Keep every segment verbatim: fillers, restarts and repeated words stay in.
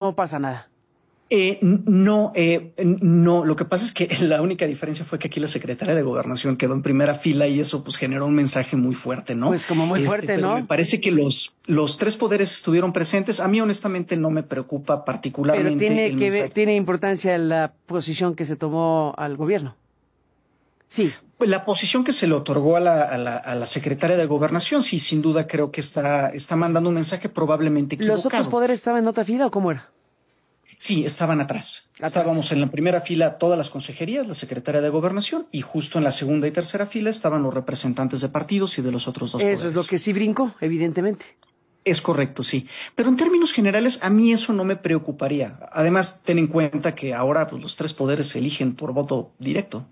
no pasa nada? Eh, no, eh, no. Lo que pasa es que la única diferencia fue que aquí la secretaria de Gobernación quedó en primera fila y eso pues generó un mensaje muy fuerte, ¿no? Pues como muy este, fuerte, pero ¿no? Me parece que los, los tres poderes estuvieron presentes. A mí honestamente no me preocupa particularmente. Pero tiene el que mensaje. ver, tiene importancia la posición que se tomó al gobierno. Sí. La posición que se le otorgó a la, a la, a la secretaria de Gobernación, sí, sin duda creo que está, está mandando un mensaje probablemente equivocado. ¿Los otros poderes estaban en otra fila o cómo era? Sí, estaban atrás. atrás. Estábamos en la primera fila todas las consejerías, la secretaria de Gobernación, y justo en la segunda y tercera fila estaban los representantes de partidos y de los otros dos Eso poderes. es lo que sí brincó, evidentemente. Es correcto, sí. Pero en términos generales, a mí eso no me preocuparía. Además, ten en cuenta que ahora pues, los tres poderes se eligen por voto directo.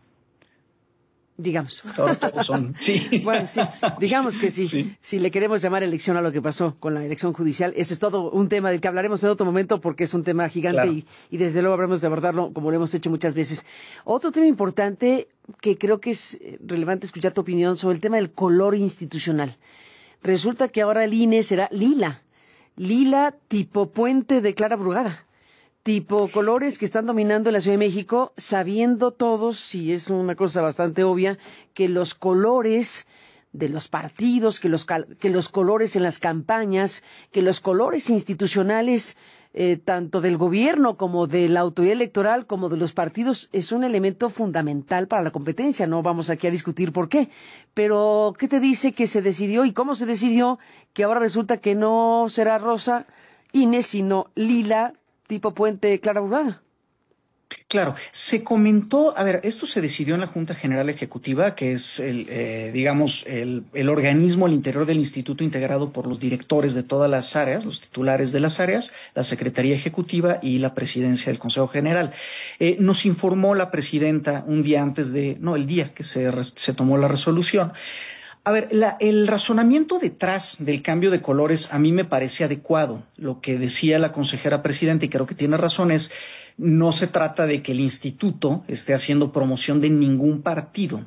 Digamos. Ahora todos son, sí. Bueno, sí, digamos que sí. sí. Si le queremos llamar elección a lo que pasó con la elección judicial, ese es todo un tema del que hablaremos en otro momento porque es un tema gigante claro. y, y desde luego habremos de abordarlo como lo hemos hecho muchas veces. Otro tema importante que creo que es relevante escuchar tu opinión sobre el tema del color institucional. Resulta que ahora el I N E será lila, lila tipo puente de Clara Brugada. Tipo colores que están dominando en la Ciudad de México, sabiendo todos, y es una cosa bastante obvia, que los colores de los partidos, que los, que los colores en las campañas, que los colores institucionales, eh, tanto del gobierno como de la autoridad electoral, como de los partidos, es un elemento fundamental para la competencia. No vamos aquí a discutir por qué. Pero, ¿qué te dice que se decidió y cómo se decidió que ahora resulta que no será rosa I N E, sino lila, tipo puente Clara Brugada? Claro, se comentó, a ver, esto se decidió en la Junta General Ejecutiva, que es el, eh, digamos, el, el organismo al interior del instituto integrado por los directores de todas las áreas, los titulares de las áreas, la Secretaría Ejecutiva y la Presidencia del Consejo General. Eh, nos informó la presidenta un día antes de, no, el día que se, se tomó la resolución. A ver, la, el razonamiento detrás del cambio de colores a mí me parece adecuado. Lo que decía la consejera presidenta, y creo que tiene razón, es no se trata de que el instituto esté haciendo promoción de ningún partido.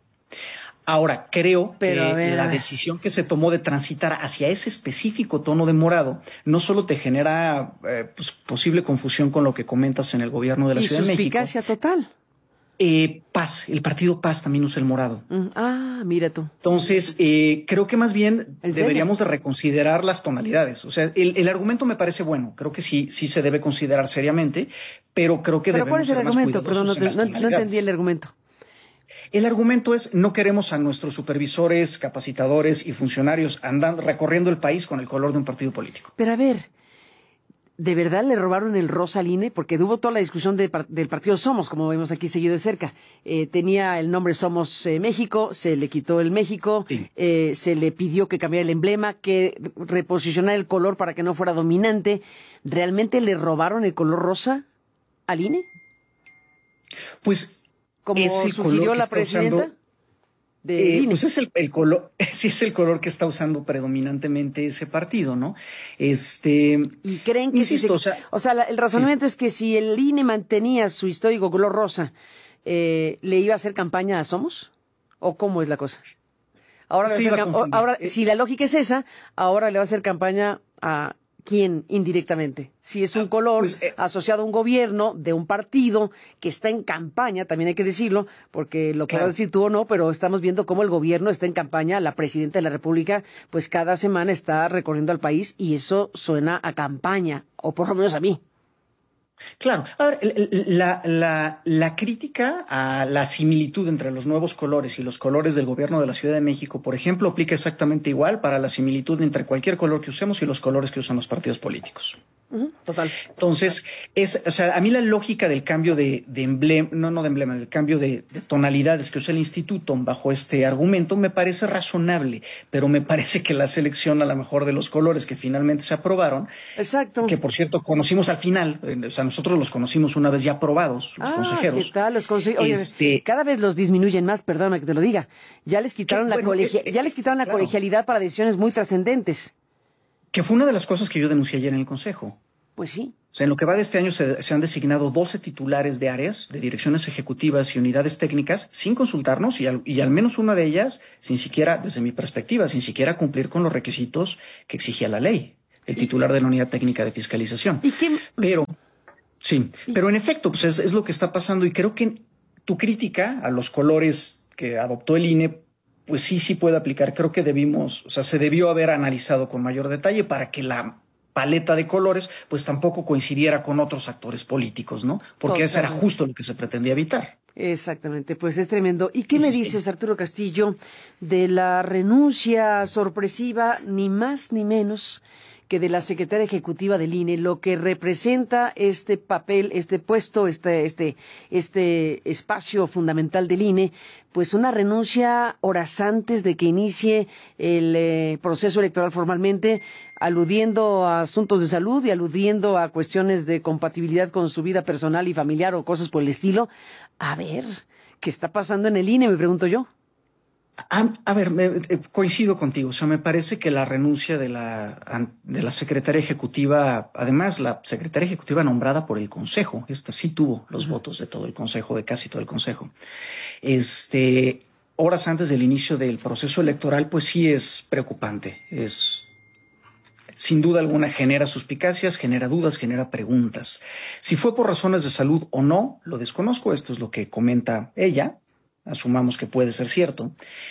Ahora, creo Pero, que ver, la decisión que se tomó de transitar hacia ese específico tono de morado no solo te genera eh, pues, posible confusión con lo que comentas en el gobierno de la Ciudad de México. Y suspicacia total. Eh, Paz, el partido Paz también usa el morado. Mm, ah, mira tú. Entonces, eh, creo que más bien deberíamos de reconsiderar las tonalidades. O sea, el, el argumento me parece bueno. Creo que sí, sí se debe considerar seriamente, pero creo que ¿Pero debemos cuál es el ser argumento? más Perdón, no, cuidadosos no, en las no entendí el argumento. El argumento es no queremos a nuestros supervisores, capacitadores y funcionarios andando recorriendo el país con el color de un partido político. Pero a ver, ¿de verdad le robaron el rosa al I N E? Porque hubo toda la discusión de, del partido Somos, como vemos aquí seguido de cerca. Eh, tenía el nombre Somos eh, México, se le quitó el México, sí. eh, se le pidió que cambiara el emblema, que reposicionara el color para que no fuera dominante. ¿Realmente le robaron el color rosa al I N E? Pues, como sugirió la presidenta. Usando... Eh, pues es el, el color, sí es el color que está usando predominantemente ese partido, ¿no? Este. Y creen que insisto, si se, o sea, o sea la, el razonamiento sí. es que si el I N E mantenía su histórico color rosa, eh, ¿le iba a hacer campaña a Somos? ¿O cómo es la cosa? Ahora, sí, le va a hacer, ahora eh, si la lógica es esa, ahora le va a hacer campaña a ¿quién indirectamente? Si es un color pues, eh, asociado a un gobierno de un partido que está en campaña, también hay que decirlo, porque lo claro. podrás decir tú o no, pero estamos viendo cómo el gobierno está en campaña, la presidenta de la República, pues cada semana está recorriendo al país y eso suena a campaña, o por lo menos a mí. Claro. A ver, la, la, la crítica a la similitud entre los nuevos colores y los colores del gobierno de la Ciudad de México, por ejemplo, aplica exactamente igual para la similitud entre cualquier color que usemos y los colores que usan los partidos políticos. Uh-huh, total. Entonces, es, o sea, a mí la lógica del cambio de, de emblema, no, no de emblema, del cambio de, de tonalidades que usa el instituto bajo este argumento me parece razonable, pero me parece que la selección a lo mejor de los colores que finalmente se aprobaron, exacto, que por cierto conocimos al final, o sea, nosotros los conocimos una vez ya aprobados, los ah, consejeros. ¿qué tal? Los conse- Oye, este... cada vez los disminuyen más, perdona que te lo diga. Ya les quitaron la bueno, colegia- eh, eh, ya les quitaron la claro. colegialidad para decisiones muy trascendentes. Que fue una de las cosas que yo denuncié ayer en el Consejo. Pues sí. O sea, en lo que va de este año se, se han designado doce titulares de áreas, de direcciones ejecutivas y unidades técnicas sin consultarnos y al, y al menos una de ellas sin siquiera, desde mi perspectiva, sin siquiera cumplir con los requisitos que exigía la ley. el titular de la Unidad Técnica de Fiscalización. ¿Y qué? Pero, sí, pero en efecto, pues es, es lo que está pasando y creo que tu crítica a los colores que adoptó el I N E, pues sí, sí puede aplicar. Creo que debimos, o sea, se debió haber analizado con mayor detalle para que la paleta de colores pues tampoco coincidiera con otros actores políticos, ¿no? Porque eso era justo lo que se pretendía evitar. Exactamente, pues es tremendo. ¿Y qué me dices, Arturo Castillo, de la renuncia sorpresiva, ni más ni menos que de la secretaria ejecutiva del I N E, lo que representa este papel, este puesto, este, este, este espacio fundamental del I N E, pues una renuncia horas antes de que inicie el eh, proceso electoral formalmente, aludiendo a asuntos de salud y aludiendo a cuestiones de compatibilidad con su vida personal y familiar o cosas por el estilo? A ver, ¿qué está pasando en el I N E? Me pregunto yo. A, a ver, me, eh, coincido contigo. O sea, me parece que la renuncia de la, de la secretaria ejecutiva, además, la secretaria ejecutiva nombrada por el Consejo, esta sí tuvo los uh-huh. votos de todo el Consejo, de casi todo el Consejo. Este, horas antes del inicio del proceso electoral, pues sí es preocupante. Es, sin duda alguna, genera suspicacias, genera dudas, genera preguntas. Si fue por razones de salud o no, lo desconozco. Esto es lo que comenta ella. Asumamos que puede ser cierto.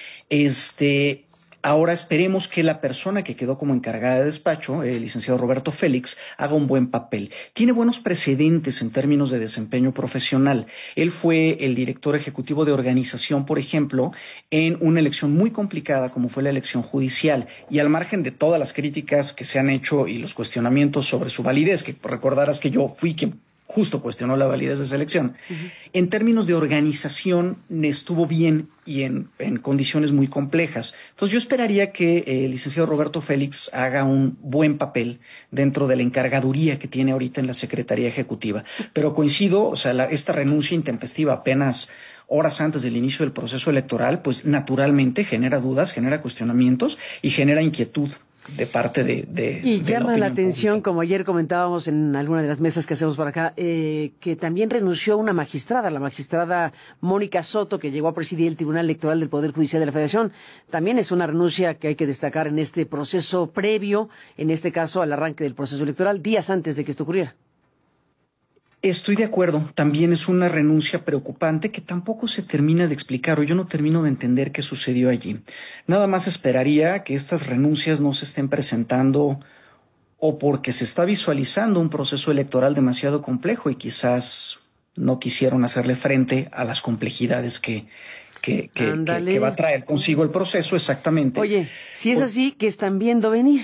Este, ahora esperemos que la persona que quedó como encargada de despacho, el licenciado Roberto Félix, haga un buen papel. Tiene buenos precedentes en términos de desempeño profesional. Él fue el director ejecutivo de organización, por ejemplo, en una elección muy complicada como fue la elección judicial. Y al margen de todas las críticas que se han hecho y los cuestionamientos sobre su validez, que recordarás que yo fui quien justo cuestionó la validez de esa elección. Uh-huh. En términos de organización estuvo bien y en, en condiciones muy complejas. Entonces yo esperaría que eh, el licenciado Roberto Félix haga un buen papel dentro de la encargaduría que tiene ahorita en la Secretaría Ejecutiva. Pero coincido, o sea, la, esta renuncia intempestiva apenas horas antes del inicio del proceso electoral, pues naturalmente genera dudas, genera cuestionamientos y genera inquietud de parte de, de y de llama la, la atención, pública. Como ayer comentábamos en alguna de las mesas que hacemos por acá, eh, que también renunció una magistrada, la magistrada Mónica Soto, que llegó a presidir el Tribunal Electoral del Poder Judicial de la Federación. También es una renuncia que hay que destacar en este proceso previo, en este caso al arranque del proceso electoral, días antes de que esto ocurriera. Estoy de acuerdo. También es una renuncia preocupante que tampoco se termina de explicar o yo no termino de entender qué sucedió allí. Nada más esperaría que estas renuncias no se estén presentando o porque se está visualizando un proceso electoral demasiado complejo y quizás no quisieron hacerle frente a las complejidades que, que, que, que, que va a traer consigo el proceso exactamente. Oye, si es así, ¿qué están viendo venir?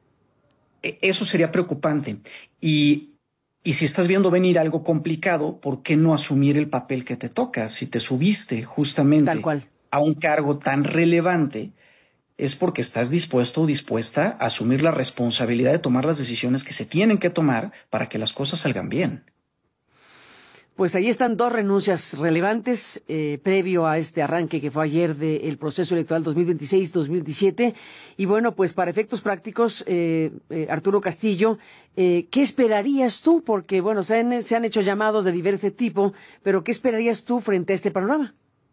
Eso sería preocupante. Y Y si estás viendo venir algo complicado, ¿por qué no asumir el papel que te toca? Si te subiste justamente Tal cual. a un cargo tan relevante, es porque estás dispuesto o dispuesta a asumir la responsabilidad de tomar las decisiones que se tienen que tomar para que las cosas salgan bien. Pues ahí están dos renuncias relevantes eh, previo a este arranque que fue ayer del proceso electoral dos mil veintiséis dos mil veintisiete. Y bueno, pues para efectos prácticos, eh, eh, Arturo Castillo, eh, ¿qué esperarías tú? Porque bueno, se han, se han hecho llamados de diverso tipo, pero ¿qué esperarías tú frente a este panorama?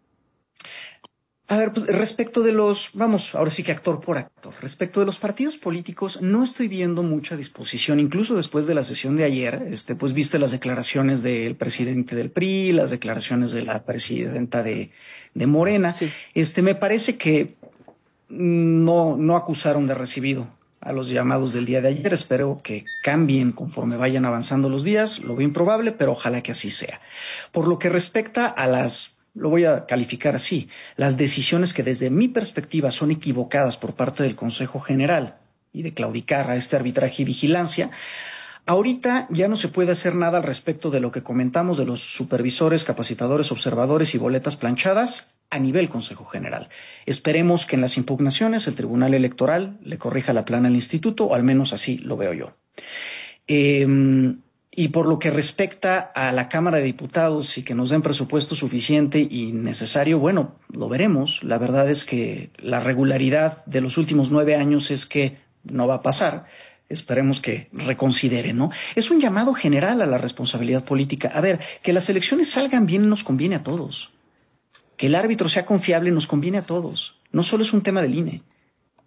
A ver, pues respecto de los, vamos, ahora sí que actor por actor, respecto de los partidos políticos, no estoy viendo mucha disposición, incluso después de la sesión de ayer, este, pues viste las declaraciones del presidente del P R I, las declaraciones de la presidenta de, de Morena, sí. este, me parece que no, no acusaron de recibido a los llamados del día de ayer. Espero que cambien conforme vayan avanzando los días, lo veo improbable, pero ojalá que así sea. Por lo que respecta a las lo voy a calificar así, las decisiones que desde mi perspectiva son equivocadas por parte del Consejo General y de claudicar a este arbitraje y vigilancia, ahorita ya no se puede hacer nada al respecto de lo que comentamos de los supervisores, capacitadores, observadores y boletas planchadas a nivel Consejo General. Esperemos que en las impugnaciones el Tribunal Electoral le corrija la plana al instituto, o al menos así lo veo yo. Eh, Y por lo que respecta a la Cámara de Diputados y que nos den presupuesto suficiente y necesario, bueno, lo veremos. La verdad es que la regularidad de los últimos nueve años es que no va a pasar. Esperemos que reconsideren, ¿no? Es un llamado general a la responsabilidad política. A ver, que las elecciones salgan bien nos conviene a todos. Que el árbitro sea confiable nos conviene a todos. No solo es un tema del I N E.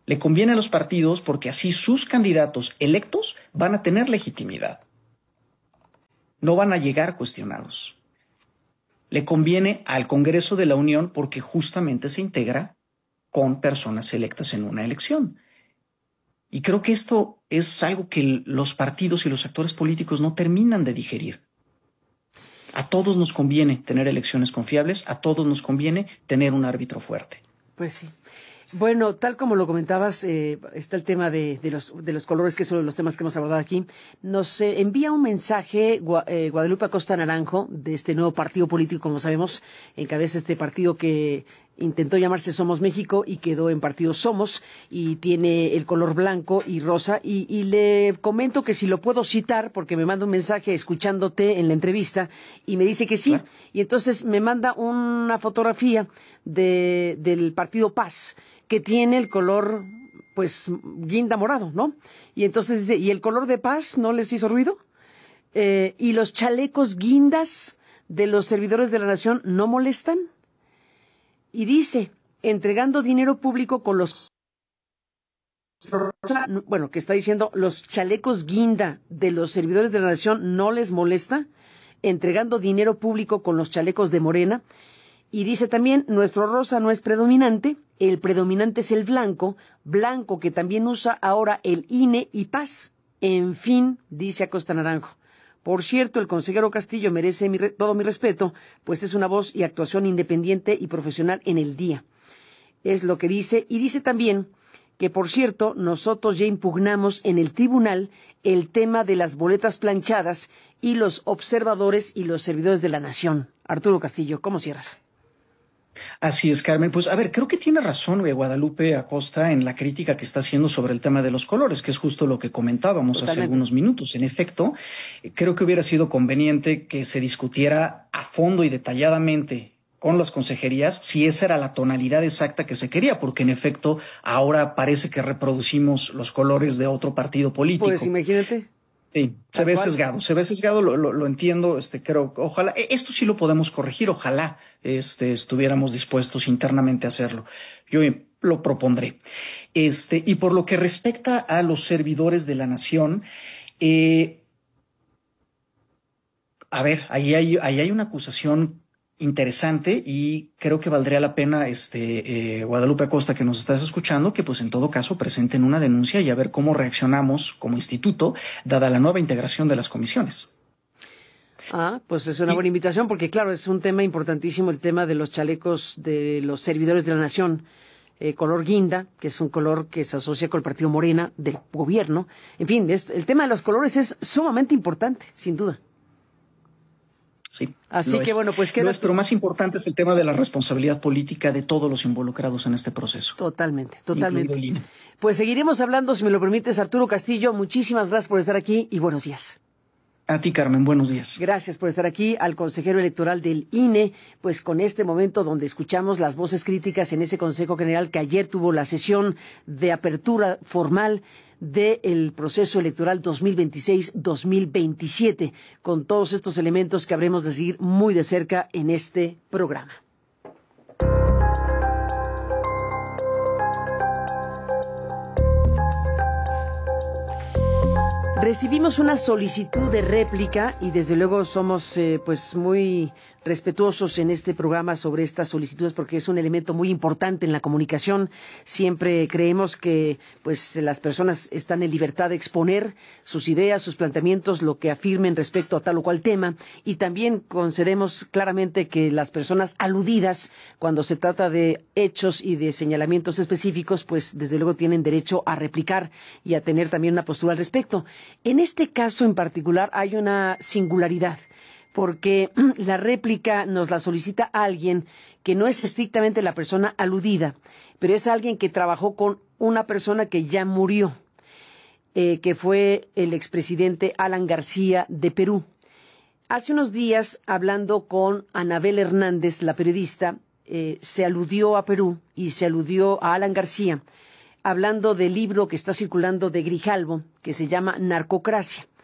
Le conviene a los partidos porque así sus candidatos electos van a tener legitimidad. No van a llegar cuestionados. Le conviene al Congreso de la Unión porque justamente se integra con personas electas en una elección. Y creo que esto es algo que los partidos y los actores políticos no terminan de digerir. A todos nos conviene tener elecciones confiables, a todos nos conviene tener un árbitro fuerte. Pues sí. Bueno, tal como lo comentabas, eh, está el tema de, de, los, de los colores, que es uno de los temas que hemos abordado aquí. Nos eh, envía un mensaje Gua, eh, Guadalupe Acosta Naranjo, de este nuevo partido político, como sabemos, encabeza este partido que intentó llamarse Somos México y quedó en partido Somos, y tiene el color blanco y rosa, y, y le comento que si lo puedo citar, porque me manda un mensaje escuchándote en la entrevista, y me dice que sí, claro. Y entonces me manda una fotografía de, del partido Paz, que tiene el color, pues, guinda morado, ¿no? Y entonces dice, ¿y el color de Paz no les hizo ruido? Eh, ¿y los chalecos guindas de los servidores de la nación no molestan? Y dice, entregando dinero público con los... Bueno, que está diciendo, los chalecos guinda de los servidores de la nación no les molesta, entregando dinero público con los chalecos de Morena. Y dice también, nuestro rosa no es predominante, el predominante es el blanco, blanco que también usa ahora el I N E y Paz. En fin, dice Acosta Naranjo. Por cierto, el consejero Castillo merece mi re- todo mi respeto, pues es una voz y actuación independiente y profesional en el día. Es lo que dice, y dice también que, por cierto, nosotros ya impugnamos en el tribunal el tema de las boletas planchadas y los observadores y los servidores de la nación. Arturo Castillo, ¿cómo cierras? Así es, Carmen. Pues a ver, creo que tiene razón Guadalupe Acosta en la crítica que está haciendo sobre el tema de los colores, que es justo lo que comentábamos Totalmente. hace algunos minutos. En efecto, creo que hubiera sido conveniente que se discutiera a fondo y detalladamente con las consejerías si esa era la tonalidad exacta que se quería, porque en efecto ahora parece que reproducimos los colores de otro partido político. Pues imagínate. Sí, se ve sesgado, se ve sesgado, lo, lo, lo entiendo, este, creo, ojalá, esto sí lo podemos corregir, ojalá este, estuviéramos dispuestos internamente a hacerlo. Yo lo propondré. Este, y por lo que respecta a los servidores de la nación, eh, a ver, ahí hay, ahí hay una acusación interesante y creo que valdría la pena, este, eh, Guadalupe Acosta, que nos estás escuchando, que pues en todo caso presenten una denuncia y a ver cómo reaccionamos como instituto, dada la nueva integración de las comisiones. Ah, pues es una buena invitación, porque claro, es un tema importantísimo el tema de los chalecos de los servidores de la nación, eh, color guinda, que es un color que se asocia con el partido Morena del gobierno. En fin, es, el tema de los colores es sumamente importante, sin duda. Sí, Así que es. bueno, pues queda. Lo es, pero más importante es el tema de la responsabilidad política de todos los involucrados en este proceso. Totalmente, totalmente. Pues seguiremos hablando, si me lo permites, Arturo Castillo. Muchísimas gracias por estar aquí y buenos días. A ti, Carmen, buenos días. Gracias por estar aquí, al consejero electoral del I N E, pues con este momento donde escuchamos las voces críticas en ese Consejo General que ayer tuvo la sesión de apertura formal del proceso electoral dos mil veintiséis dos mil veintisiete, con todos estos elementos que habremos de seguir muy de cerca en este programa. Recibimos una solicitud de réplica y desde luego somos eh, pues muy respetuosos en este programa sobre estas solicitudes porque es un elemento muy importante en la comunicación. Siempre creemos que pues las personas están en libertad de exponer sus ideas, sus planteamientos, lo que afirmen respecto a tal o cual tema, y también concedemos claramente que las personas aludidas, cuando se trata de hechos y de señalamientos específicos, pues desde luego tienen derecho a replicar y a tener también una postura al respecto. En este caso en particular hay una singularidad, porque la réplica nos la solicita alguien que no es estrictamente la persona aludida, pero es alguien que trabajó con una persona que ya murió, eh, que fue el expresidente Alan García de Perú. Hace unos días, hablando con Anabel Hernández, la periodista, eh, se aludió a Perú y se aludió a Alan García, hablando del libro que está circulando de Grijalvo, que se llama Narcocracia.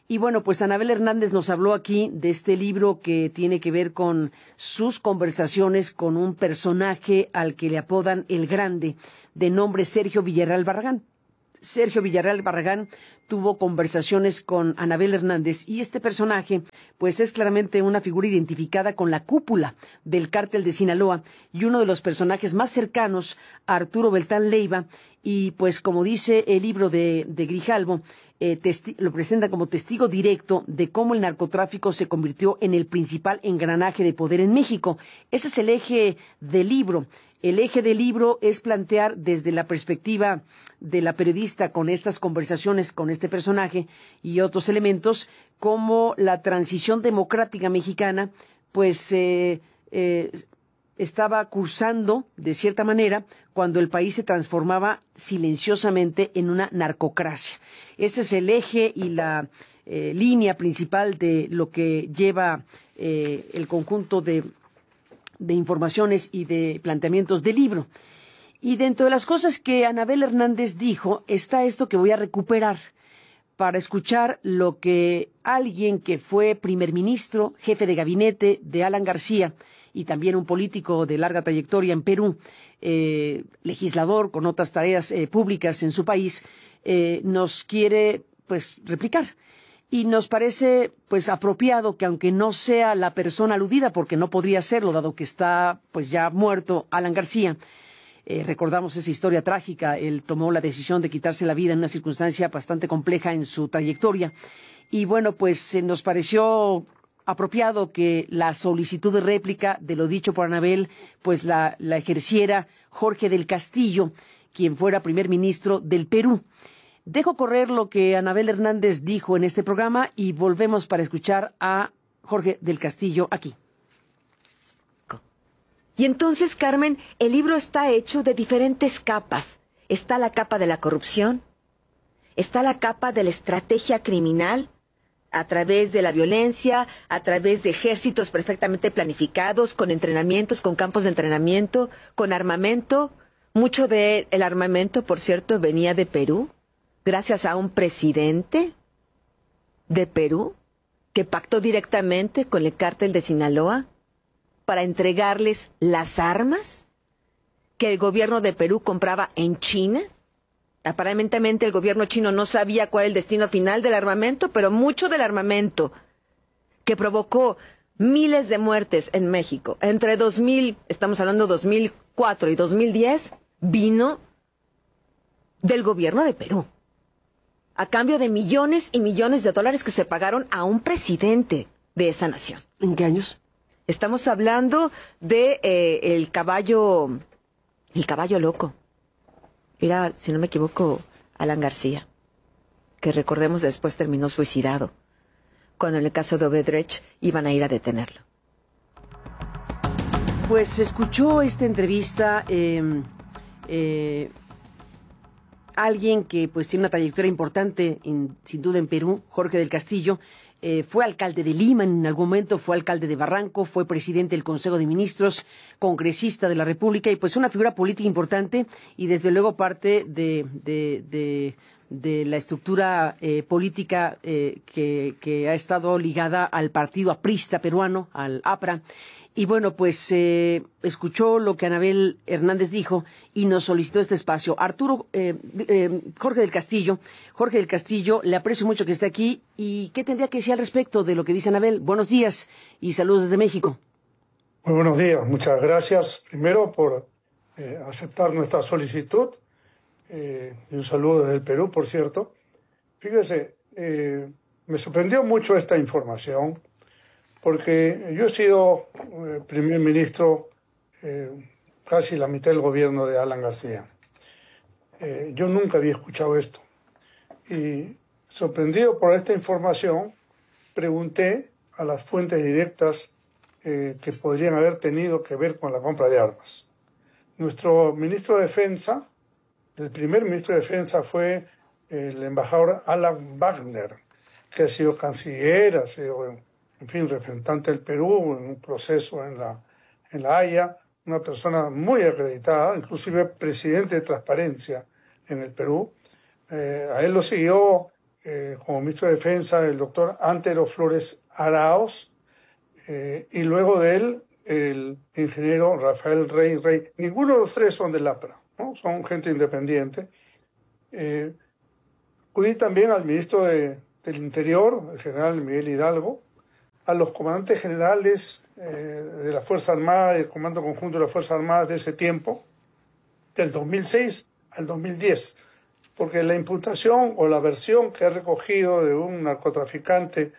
Y bueno, pues Anabel Hernández nos habló aquí de este libro que tiene que ver con sus conversaciones con un personaje al que le apodan El Grande, de nombre Sergio Villarreal Barragán. Sergio Villarreal Barragán tuvo conversaciones con Anabel Hernández y este personaje pues es claramente una figura identificada con la cúpula del cártel de Sinaloa y uno de los personajes más cercanos a Arturo Beltrán Leiva y pues como dice el libro de, de Grijalvo, eh, lo presenta como testigo directo de cómo el narcotráfico se convirtió en el principal engranaje de poder en México. Ese es el eje del libro. El eje del libro es plantear desde la perspectiva de la periodista con estas conversaciones con este personaje y otros elementos, cómo la transición democrática mexicana pues eh, eh, estaba cursando de cierta manera cuando el país se transformaba silenciosamente en una narcocracia. Ese es el eje y la eh, línea principal de lo que lleva eh, el conjunto de de informaciones y de planteamientos del libro. Y dentro de las cosas que Anabel Hernández dijo está esto que voy a recuperar para escuchar lo que alguien que fue primer ministro, jefe de gabinete de Alan García y también un político de larga trayectoria en Perú, eh, legislador con otras tareas eh, públicas en su país, eh, nos quiere pues replicar. Y nos parece pues apropiado que aunque no sea la persona aludida, porque no podría serlo, dado que está pues ya muerto Alan García, eh, recordamos esa historia trágica, él tomó la decisión de quitarse la vida en una circunstancia bastante compleja en su trayectoria, y bueno, pues eh, nos pareció apropiado que la solicitud de réplica de lo dicho por Anabel, pues la, la ejerciera Jorge del Castillo, quien fuera primer ministro del Perú. Dejo correr lo que Anabel Hernández dijo en este programa y volvemos para escuchar a Jorge del Castillo aquí. Y entonces, Carmen, el libro está hecho de diferentes capas. Está la capa de la corrupción, está la capa de la estrategia criminal, a través de la violencia, a través de ejércitos perfectamente planificados, con entrenamientos, con campos de entrenamiento, con armamento. Mucho del armamento, por cierto, venía de Perú. Gracias a un presidente de Perú que pactó directamente con el cártel de Sinaloa para entregarles las armas que el gobierno de Perú compraba en China. Aparentemente el gobierno chino no sabía cuál era el destino final del armamento, pero mucho del armamento que provocó miles de muertes en México entre dos mil, estamos hablando dos mil cuatro y dos mil diez, vino del gobierno de Perú, a cambio de millones y millones de dólares que se pagaron a un presidente de esa nación. ¿En qué años? Estamos hablando de eh, el caballo, el caballo loco. Era, si no me equivoco, Alan García, que recordemos después terminó suicidado, cuando en el caso de Odebrecht iban a ir a detenerlo. Pues escuchó esta entrevista eh, eh, alguien que pues tiene una trayectoria importante, en, sin duda en Perú, Jorge del Castillo. Eh, fue alcalde de Lima en algún momento, fue alcalde de Barranco, fue presidente del Consejo de Ministros, congresista de la República y pues una figura política importante y desde luego parte de, de, de, de la estructura eh, política eh, que, que ha estado ligada al partido aprista peruano, al APRA. Y bueno, pues eh, escuchó lo que Anabel Hernández dijo y nos solicitó este espacio. Arturo, eh, eh, Jorge del Castillo, Jorge del Castillo, le aprecio mucho que esté aquí. ¿Y qué tendría que decir al respecto de lo que dice Anabel? Buenos días y saludos desde México. Muy buenos días, muchas gracias primero por eh, aceptar nuestra solicitud eh, y un saludo desde el Perú, por cierto. Fíjese, eh, me sorprendió mucho esta información, porque yo he sido eh, primer ministro eh, casi la mitad del gobierno de Alan García. Eh, yo nunca había escuchado esto. Y sorprendido por esta información, pregunté a las fuentes directas eh, que podrían haber tenido que ver con la compra de armas. Nuestro ministro de Defensa, el primer ministro de Defensa fue el embajador Alan Wagner, que ha sido canciller, ha sido... en fin, representante del Perú en un proceso en la, en la Haya, una persona muy acreditada, inclusive presidente de Transparencia en el Perú. Eh, a él lo siguió eh, como ministro de Defensa el doctor Antero Flores Araos, eh, y luego de él el ingeniero Rafael Rey Rey. Ninguno de los tres son del APRA, ¿no? Son gente independiente. Eh, acudí también al ministro de, del Interior, el general Miguel Hidalgo, a los comandantes generales eh, de la Fuerza Armada y el Comando Conjunto de las Fuerzas Armadas de ese tiempo, del dos mil seis al dos mil diez, porque la imputación o la versión que ha recogido de un narcotraficante,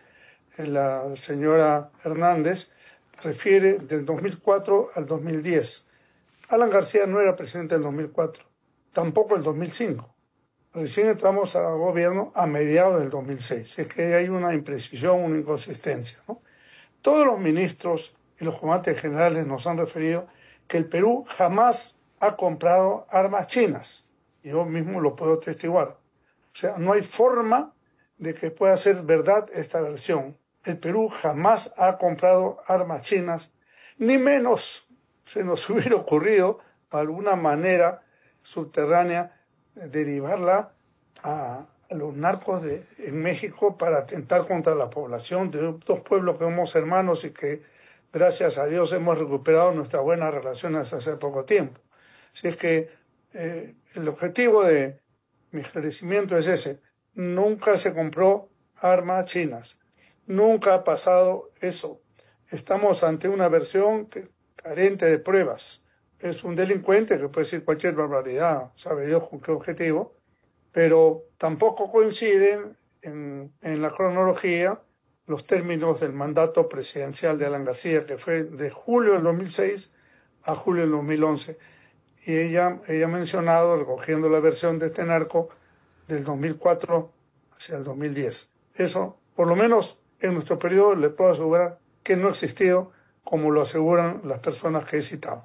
la señora Hernández, refiere del dos mil cuatro al dos mil diez. Alan García no era presidente del dos mil cuatro, tampoco el dos mil cinco. Recién entramos al gobierno a mediados del dos mil seis. Es que hay una imprecisión, una inconsistencia, ¿no? Todos los ministros y los comandantes generales nos han referido que el Perú jamás ha comprado armas chinas. Yo mismo lo puedo atestiguar. O sea, no hay forma de que pueda ser verdad esta versión. El Perú jamás ha comprado armas chinas, ni menos se nos hubiera ocurrido, de alguna manera subterránea, derivarla a, a los narcos de, en México para atentar contra la población de dos pueblos que somos hermanos y que, gracias a Dios, hemos recuperado nuestras buenas relaciones hace poco tiempo. Así es que eh, el objetivo de mi esclarecimiento es ese. Nunca se compró armas chinas. Nunca ha pasado eso. Estamos ante una versión que, carente de pruebas. Es un delincuente que puede decir cualquier barbaridad, sabe Dios con qué objetivo, pero tampoco coinciden en, en la cronología los términos del mandato presidencial de Alan García, que fue de julio del dos mil seis a julio del dos mil once. Y ella, ella ha mencionado, recogiendo la versión de este narco, del dos mil cuatro hacia el dos mil diez. Eso, por lo menos en nuestro periodo, le puedo asegurar que no ha existido, como lo aseguran las personas que he citado.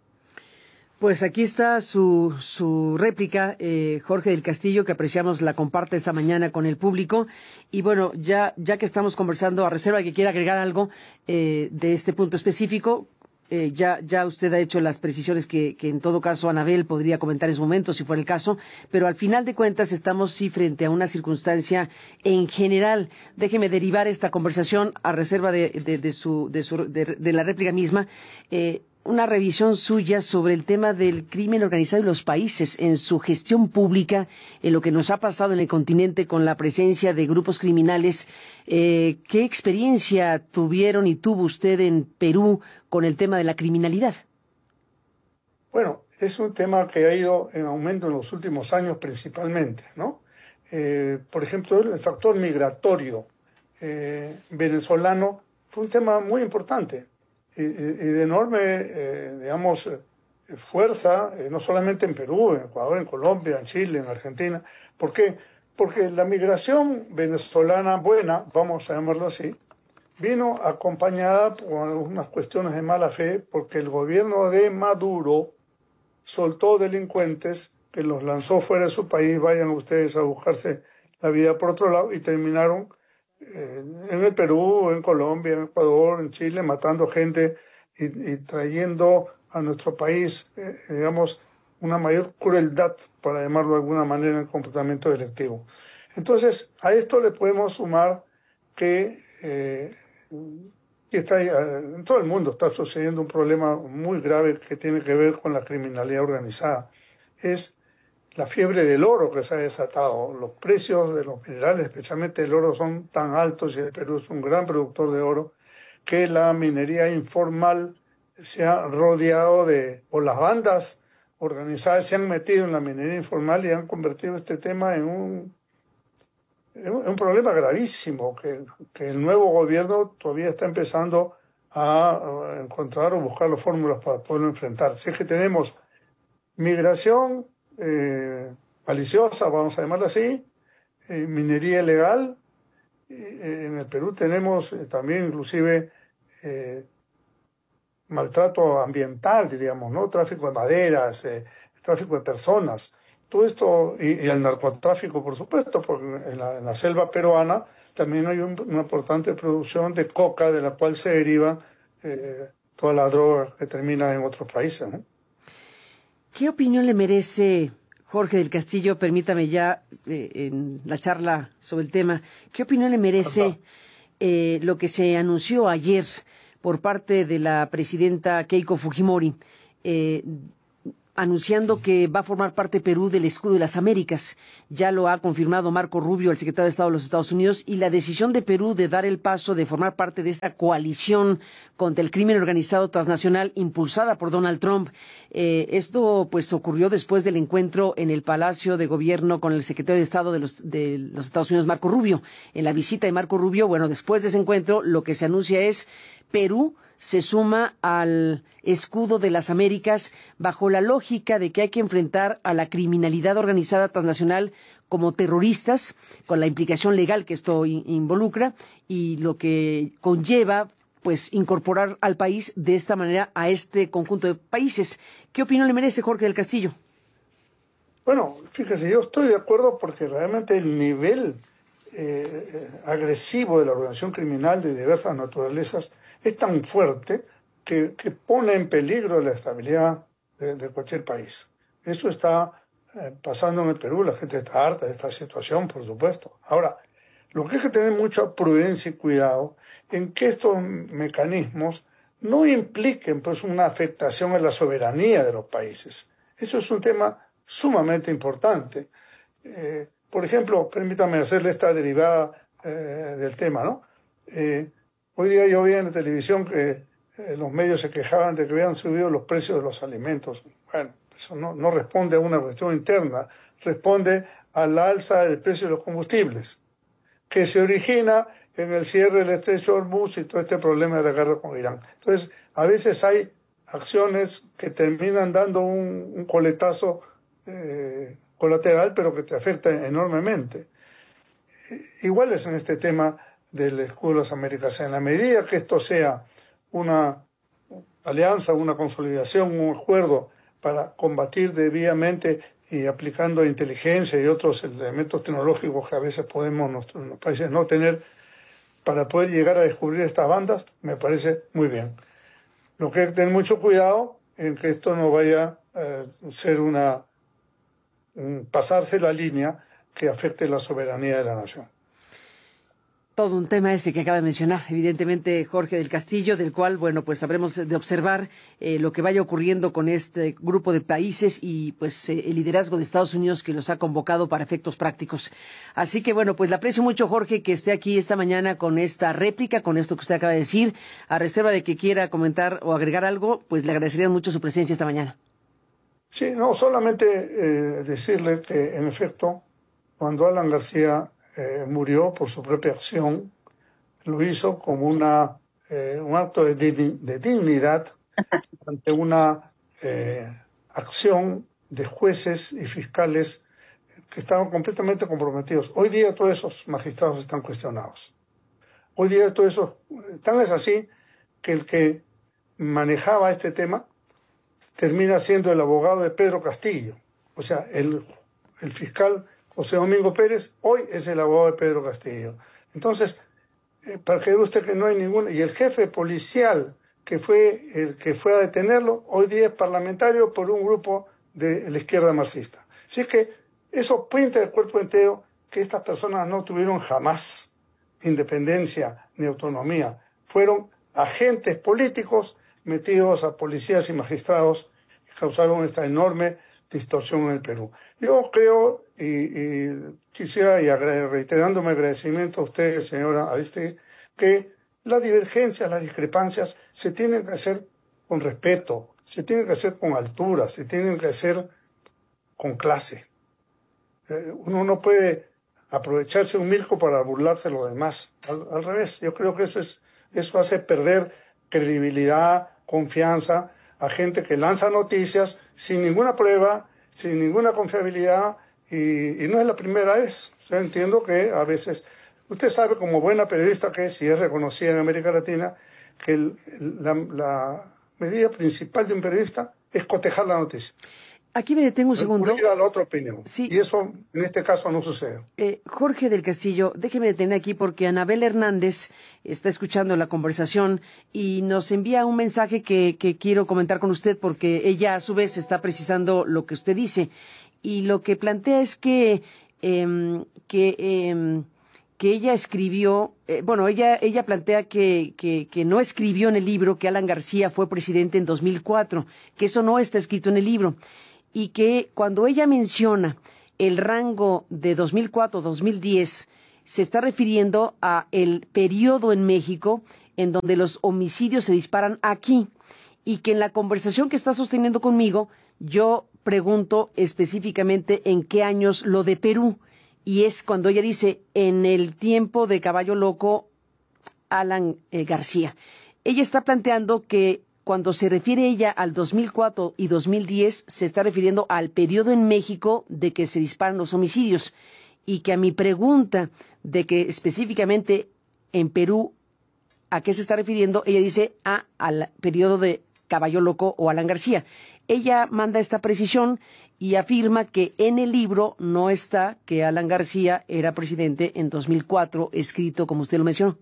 Pues aquí está su, su réplica, eh, Jorge del Castillo, que apreciamos la comparte esta mañana con el público. Y bueno, ya, ya que estamos conversando, a reserva de que quiera agregar algo eh, de este punto específico, eh, ya, ya usted ha hecho las precisiones que, que en todo caso Anabel podría comentar en su momento, si fuera el caso, pero al final de cuentas estamos sí frente a una circunstancia en general. Déjeme derivar esta conversación a reserva de, de, de, su, de, su, de, de la réplica misma. Eh, una revisión suya sobre el tema del crimen organizado en los países, en su gestión pública, en lo que nos ha pasado en el continente con la presencia de grupos criminales. Eh, ¿Qué experiencia tuvieron y tuvo usted en Perú con el tema de la criminalidad? Bueno, es un tema que ha ido en aumento en los últimos años principalmente, ¿no? Eh, por ejemplo, el factor migratorio eh, venezolano fue un tema muy importante. Y, y de enorme, eh, digamos, eh, fuerza, eh, no solamente en Perú, en Ecuador, en Colombia, en Chile, en Argentina. ¿Por qué? Porque la migración venezolana buena, vamos a llamarlo así, vino acompañada por algunas cuestiones de mala fe, porque el gobierno de Maduro soltó delincuentes que los lanzó fuera de su país, vayan ustedes a buscarse la vida por otro lado, y terminaron en el Perú, en Colombia, en Ecuador, en Chile, matando gente y, y trayendo a nuestro país, eh, digamos, una mayor crueldad, para llamarlo de alguna manera, en el comportamiento delictivo. Entonces, a esto le podemos sumar que, eh, que está, en todo el mundo está sucediendo un problema muy grave que tiene que ver con la criminalidad organizada. Es la fiebre del oro que se ha desatado. Los precios de los minerales, especialmente el oro, son tan altos, y el Perú es un gran productor de oro, que la minería informal se ha rodeado de, o las bandas organizadas se han metido en la minería informal y han convertido este tema en un, en un, en un problema gravísimo, que, que el nuevo gobierno todavía está empezando a, a encontrar o buscar las fórmulas para poderlo enfrentar. Si es que tenemos migración Eh, maliciosa, vamos a llamarla así, eh, minería ilegal. Eh, en el Perú tenemos eh, también inclusive eh, maltrato ambiental, diríamos, ¿no? Tráfico de maderas, eh, tráfico de personas. Todo esto, y, y el narcotráfico, por supuesto, porque en la, en la selva peruana también hay un, una importante producción de coca, de la cual se deriva eh, toda la droga que termina en otros países, ¿no? ¿Qué opinión le merece, Jorge del Castillo, permítame ya eh, en la charla sobre el tema, ¿qué opinión le merece eh, lo que se anunció ayer por parte de la presidenta Keiko Fujimori, eh, anunciando que va a formar parte Perú del escudo de las Américas? Ya lo ha confirmado Marco Rubio, el secretario de Estado de los Estados Unidos, y la decisión de Perú de dar el paso de formar parte de esta coalición contra el crimen organizado transnacional impulsada por Donald Trump. Eh, esto pues ocurrió después del encuentro en el Palacio de Gobierno con el secretario de Estado de los, de los Estados Unidos, Marco Rubio. En la visita de Marco Rubio, bueno, después de ese encuentro, lo que se anuncia es Perú se suma al escudo de las Américas bajo la lógica de que hay que enfrentar a la criminalidad organizada transnacional como terroristas, con la implicación legal que esto involucra y lo que conlleva pues incorporar al país de esta manera a este conjunto de países. ¿Qué opinión le merece, Jorge del Castillo? Bueno, fíjese, yo estoy de acuerdo porque realmente el nivel eh, agresivo de la organización criminal de diversas naturalezas es tan fuerte que, que pone en peligro la estabilidad de, de cualquier país. Eso está eh, pasando en el Perú, la gente está harta de esta situación, por supuesto. Ahora, lo que hay que tener mucha prudencia y cuidado en que estos mecanismos no impliquen pues una afectación a la soberanía de los países. Eso es un tema sumamente importante. Eh, por ejemplo, permítame hacerle esta derivada eh, del tema, ¿no? Eh, Hoy día yo vi en la televisión que eh, los medios se quejaban de que habían subido los precios de los alimentos. Bueno, eso no, no responde a una cuestión interna, responde a la alza del precio de los combustibles, que se origina en el cierre del estrecho de Hormuz y todo este problema de la guerra con Irán. Entonces, a veces hay acciones que terminan dando un, un coletazo eh, colateral, pero que te afecta enormemente. Igual es en este tema del escudo de las Américas. En la medida que esto sea una alianza, una consolidación, un acuerdo para combatir debidamente y aplicando inteligencia y otros elementos tecnológicos que a veces podemos nuestros países no tener para poder llegar a descubrir estas bandas, me parece muy bien. Lo que hay que tener mucho cuidado en que esto no vaya a ser una un pasarse la línea que afecte la soberanía de la nación. Todo un tema ese que acaba de mencionar, evidentemente, Jorge del Castillo, del cual, bueno, pues habremos de observar eh, lo que vaya ocurriendo con este grupo de países y, pues, eh, el liderazgo de Estados Unidos que los ha convocado para efectos prácticos. Así que, bueno, pues le aprecio mucho, Jorge, que esté aquí esta mañana con esta réplica, con esto que usted acaba de decir. A reserva de que quiera comentar o agregar algo, pues le agradecería mucho su presencia esta mañana. Sí, no, solamente eh, decirle que, en efecto, cuando Alan García Eh, murió por su propia acción, lo hizo como una, eh, un acto de, de dignidad ante una eh, acción de jueces y fiscales que estaban completamente comprometidos. Hoy día todos esos magistrados están cuestionados. Hoy día todo eso, tan es así que el que manejaba este tema termina siendo el abogado de Pedro Castillo. O sea, el, el fiscal José Domingo Pérez hoy es el abogado de Pedro Castillo. Entonces, eh, para que vea usted que no hay ninguna... Y el jefe policial que fue el que fue a detenerlo, hoy día es parlamentario por un grupo de la izquierda marxista. Así que eso pinta de cuerpo entero que estas personas no tuvieron jamás independencia ni autonomía. Fueron agentes políticos metidos a policías y magistrados y causaron esta enorme distorsión en el Perú. Yo creo, y, y quisiera, y reiterándome agradecimiento a usted, señora Aristegui, que las divergencias, las discrepancias se tienen que hacer con respeto, se tienen que hacer con altura, se tienen que hacer con clase. Eh, uno no puede aprovecharse un milco para burlarse de los demás. Al, al revés, yo creo que eso, es, eso hace perder credibilidad, confianza a gente que lanza noticias sin ninguna prueba, sin ninguna confiabilidad, y, y no es la primera vez. O sea, entiendo que a veces, usted sabe como buena periodista que es, y es reconocida en América Latina, que el, la, la medida principal de un periodista es cotejar la noticia. Aquí me detengo un segundo. Ir a la otra opinión. Sí. Y eso en este caso no sucede. Eh, Jorge del Castillo, déjeme detener aquí porque Anabel Hernández está escuchando la conversación y nos envía un mensaje que, que quiero comentar con usted porque ella a su vez está precisando lo que usted dice. y lo que plantea es que, eh, que, eh, que ella escribió, eh, bueno, ella, ella plantea que, que, que no escribió en el libro que Alan García fue presidente en dos mil cuatro, que eso no está escrito en el libro, y que cuando ella menciona el rango de dos mil cuatro a dos mil diez, se está refiriendo a el periodo en México en donde los homicidios se disparan aquí, y que en la conversación que está sosteniendo conmigo, yo pregunto específicamente en qué años lo de Perú, y es cuando ella dice, en el tiempo de Caballo Loco, Alan eh, García. Ella está planteando que cuando se refiere ella al dos mil cuatro y dos mil diez, se está refiriendo al periodo en México de que se disparan los homicidios, y que a mi pregunta de que específicamente en Perú, ¿a qué se está refiriendo? Ella dice, ah, al periodo de Caballo Loco o Alan García. Ella manda esta precisión y afirma que en el libro no está que Alan García era presidente en dos mil cuatro, escrito como usted lo mencionó.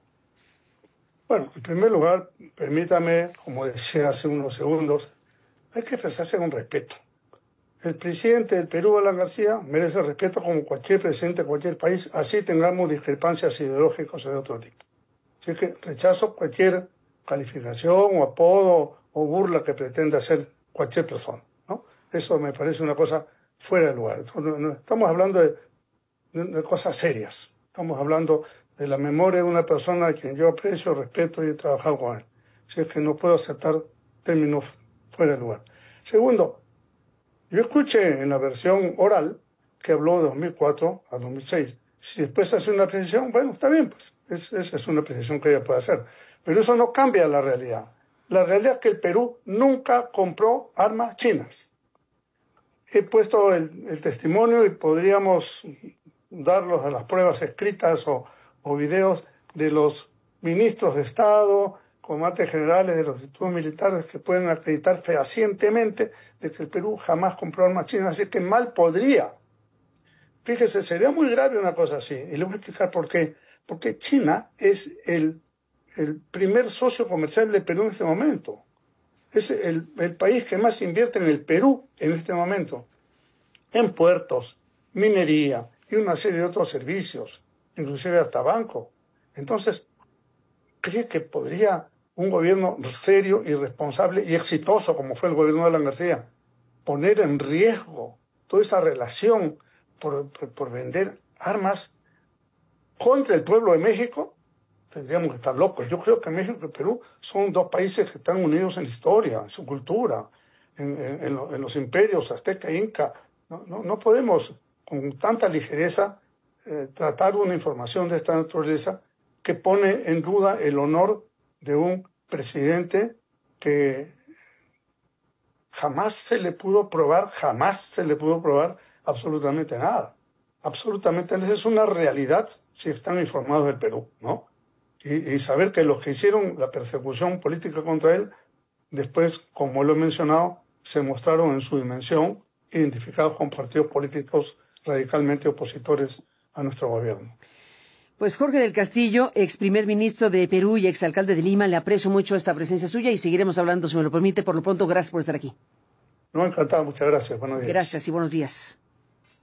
Bueno, en primer lugar, permítame, como decía hace unos segundos, hay que expresarse con respeto. El presidente del Perú, Alan García, merece respeto como cualquier presidente de cualquier país, así tengamos discrepancias ideológicas o de otro tipo. Así que rechazo cualquier calificación o apodo o burla que pretenda hacer cualquier persona, ¿no? Eso me parece una cosa fuera de lugar. No, no, estamos hablando de, de, de cosas serias. Estamos hablando de la memoria de una persona a quien yo aprecio, respeto y he trabajado con él. Así es que no puedo aceptar términos fuera de lugar. Segundo, yo escuché en la versión oral que habló de dos mil cuatro a dos mil seis. Si después hace una precisión, bueno, está bien, pues esa es, es una precisión que ella puede hacer. Pero eso no cambia la realidad. La realidad es que el Perú nunca compró armas chinas. He puesto el, el testimonio y podríamos darlos a las pruebas escritas o, o videos de los ministros de Estado, comandantes generales de los institutos militares que pueden acreditar fehacientemente de que el Perú jamás compró armas chinas, así que mal podría. Fíjese, sería muy grave una cosa así, y le voy a explicar por qué. Porque China es el, el primer socio comercial del Perú en este momento. Es el, el país que más invierte en el Perú en este momento, en puertos, minería y una serie de otros servicios, inclusive hasta banco. Entonces, ¿cree que podría un gobierno serio y responsable y exitoso, como fue el gobierno de Alan García, poner en riesgo toda esa relación por, por, por vender armas contra el pueblo de México? Tendríamos que estar locos. Yo creo que México y Perú son dos países que están unidos en la historia, en su cultura, en, en, en, lo, en los imperios azteca e inca. No, no, no podemos con tanta ligereza eh, tratar una información de esta naturaleza que pone en duda el honor de un presidente que jamás se le pudo probar, jamás se le pudo probar absolutamente nada. Absolutamente, esa es una realidad si están informados del Perú, ¿no? Y, y saber que los que hicieron la persecución política contra él, después, como lo he mencionado, se mostraron en su dimensión identificados con partidos políticos radicalmente opositores a nuestro gobierno. Pues Jorge del Castillo, ex primer ministro de Perú y ex alcalde de Lima, le aprecio mucho esta presencia suya y seguiremos hablando, si me lo permite. Por lo pronto, gracias por estar aquí. No, encantado, muchas gracias. Buenos días. Gracias y buenos días.